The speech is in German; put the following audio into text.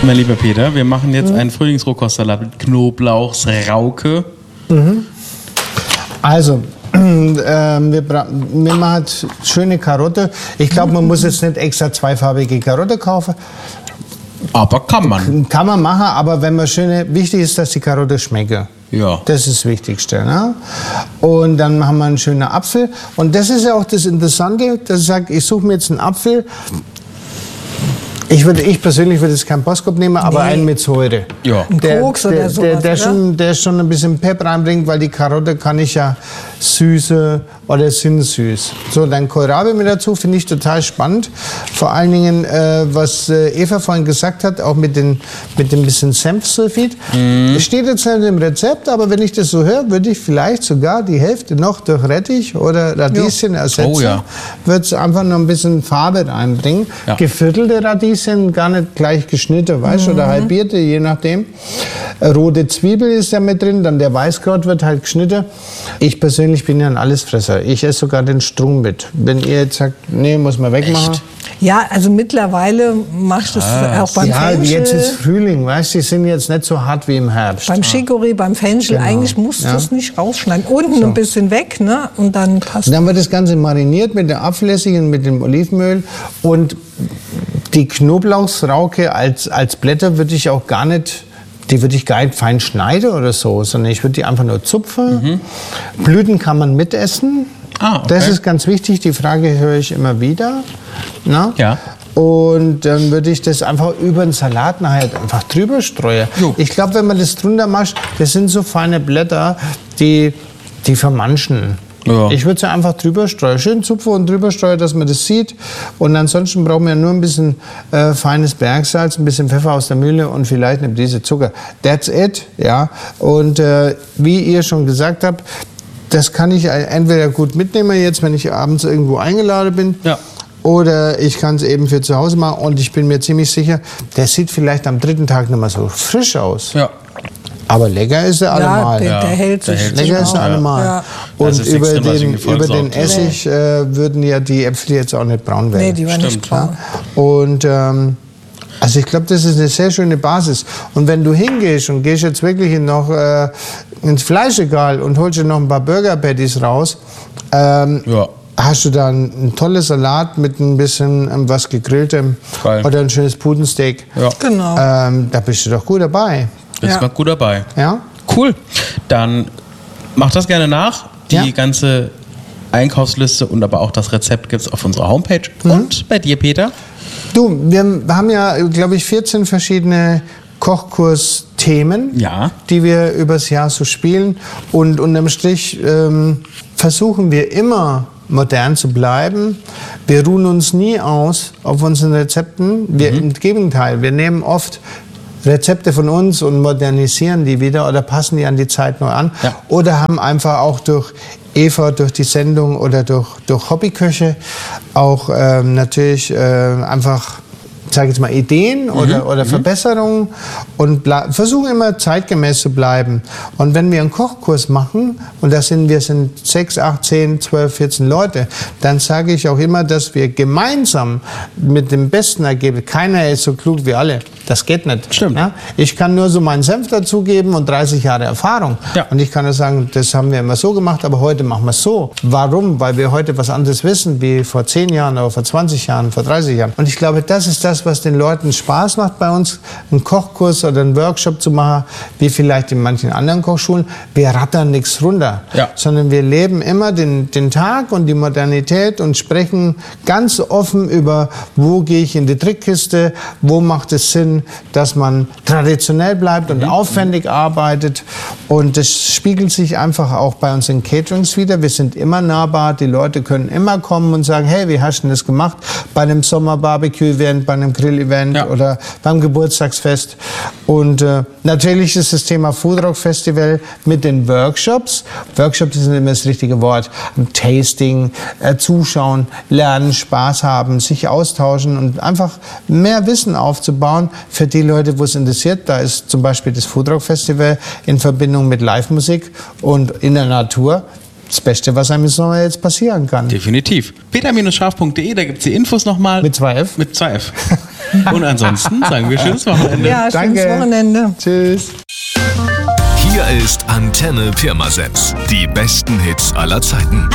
Mein lieber Peter, wir machen jetzt einen Frühlingsrohkostsalat mit Knoblauchsrauke. Also, wir machen halt schöne Karotte. Ich glaube, man muss jetzt nicht extra zweifarbige Karotte kaufen. Aber kann man. Kann man machen, aber wenn man wichtig ist, dass die Karotte schmeckt. Ja. Das ist das Wichtigste. Ne? Und dann haben wir einen schönen Apfel. Und das ist ja auch das Interessante, dass ich sage, ich suche mir jetzt einen Apfel. Ich persönlich würde jetzt keinen Boskop nehmen, aber einen mit Säure. Ja. Ein Koks oder sowas, der schon ein bisschen Pep reinbringt, weil die Karotte kann ich ja süße oder sind süß. So, dann Kohlrabi mit dazu, finde ich total spannend. Vor allen Dingen, was Eva vorhin gesagt hat, auch mit dem bisschen Senfsulfid. Steht jetzt nicht im Rezept, aber wenn ich das so höre, würde ich vielleicht sogar die Hälfte noch durch Rettich oder Radieschen ersetzen. Oh, ja. Wird es einfach noch ein bisschen Farbe reinbringen. Ja. Geviertelte Radieschen, gar nicht gleich geschnitten, weißt du, oder halbierte, je nachdem. Rote Zwiebel ist ja mit drin, dann der Weißkraut wird halt geschnitten. Ich persönlich bin ja ein Allesfresser. Ich esse sogar den Strunk mit. Wenn ihr jetzt sagt, nee, muss man wegmachen. Echt? Ja, also mittlerweile machst du es auch beim Fenchel. Jetzt ist Frühling, weißt du, die sind jetzt nicht so hart wie im Herbst. Beim Chicorée, beim Fenchel, Genau. eigentlich musst du es nicht rausschneiden. Unten ein bisschen weg, ne? Und dann passt Und dann wird das Ganze mariniert mit der Apfelessig und mit dem Olivenöl. Und die Knoblauchsrauke als Blätter würde ich auch gar nicht... Die würde ich gar nicht fein schneiden oder so, sondern ich würde die einfach nur zupfen. Blüten kann man mitessen. Ah, okay. Das ist ganz wichtig, die Frage höre ich immer wieder. Na? Ja. Und dann würde ich das einfach über den Salat nachher einfach drüber streuen. Jo. Ich glaube, wenn man das drunter macht, das sind so feine Blätter, die vermanschen. Ja. Ich würde sie einfach drüber streuen, schön zupfen und drüber streuen, dass man das sieht. Und ansonsten brauchen wir nur ein bisschen feines Bergsalz, ein bisschen Pfeffer aus der Mühle und vielleicht eine Prise Zucker. That's it, ja. Und wie ihr schon gesagt habt, das kann ich entweder gut mitnehmen jetzt, wenn ich abends irgendwo eingeladen bin. Ja. Oder ich kann es eben für zu Hause machen. Und ich bin mir ziemlich sicher, der sieht vielleicht am dritten Tag nicht mehr so frisch aus. Ja. Aber lecker ist er allemal. der hält sich. Lecker ist er allemal. Ja. Und Das ist über extrem, was ihn den gevollsaugt. Essig würden ja die Äpfel jetzt auch nicht braun werden. Nee, die waren nicht braun. Und also ich glaube, das ist eine sehr schöne Basis. Und wenn du hingehst und gehst jetzt wirklich noch ins Fleischregal und holst dir noch ein paar Burger Patties raus, hast du dann ein tolles Salat mit ein bisschen was Gegrilltem Geil. oder ein schönes Putensteak. Ja. Genau. Da bist du doch gut dabei. Ist mal gut dabei. Ja? Cool. Dann mach das gerne nach. Die Ja. ganze Einkaufsliste und aber auch das Rezept gibt es auf unserer Homepage. Und bei dir, Peter? Du, wir haben ja, glaube ich, 14 verschiedene Kochkursthemen, die wir übers Jahr so spielen. Und unterm Strich versuchen wir immer modern zu bleiben. Wir ruhen uns nie aus auf unseren Rezepten. Im Gegenteil, wir nehmen oft Rezepte von uns und modernisieren die wieder oder passen die an die Zeit neu an. Ja. Oder haben einfach auch durch Eva, durch die Sendung oder durch Hobbyköche auch natürlich einfach, sage ich jetzt mal, Ideen oder Verbesserungen und versuchen immer zeitgemäß zu bleiben. Und wenn wir einen Kochkurs machen, und wir sind 6, 8, 10, 12, 14 Leute, dann sage ich auch immer, dass wir gemeinsam mit dem besten Ergebnis, keiner ist so klug wie alle, das geht nicht. Stimmt. Ja? Ich kann nur so meinen Senf dazugeben und 30 Jahre Erfahrung. Ja. Und ich kann nur sagen, das haben wir immer so gemacht, aber heute machen wir es so. Warum? Weil wir heute was anderes wissen, wie vor 10 Jahren oder vor 20 Jahren, vor 30 Jahren. Und ich glaube, das ist das, was den Leuten Spaß macht bei uns, einen Kochkurs oder einen Workshop zu machen, wie vielleicht in manchen anderen Kochschulen. Wir rattern nichts runter, sondern wir leben immer den Tag und die Modernität und sprechen ganz offen über, wo gehe ich in die Trickkiste, wo macht es Sinn, dass man traditionell bleibt und aufwendig arbeitet. Und das spiegelt sich einfach auch bei uns in Caterings wieder. Wir sind immer nahbar, die Leute können immer kommen und sagen, hey, wie hast du denn das gemacht? Bei einem Sommerbarbecue-Event, bei einem Grill-Event oder beim Geburtstagsfest. Und natürlich ist das Thema Foodrock Festival mit den Workshops. Workshops sind immer das richtige Wort. Tasting, zuschauen, lernen, Spaß haben, sich austauschen und einfach mehr Wissen aufzubauen für die Leute, wo es interessiert. Da ist zum Beispiel das Foodrock Festival in Verbindung mit Live-Musik und in der Natur das Beste, was einem im Sommer jetzt passieren kann. Definitiv. peter-scharf.de, da gibt es die Infos nochmal. Mit 2F? Mit 2F. Und ansonsten sagen wir schönes Wochenende. Ja, schönes Wochenende. Tschüss. Hier ist Antenne Pirmasens. Die besten Hits aller Zeiten.